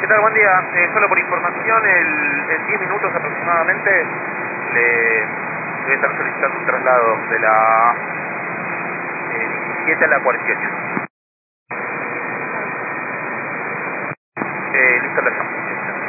tal? Buen día. Solo por información, en 10 minutos aproximadamente le voy a estar solicitando un traslado de la 17 a la 48.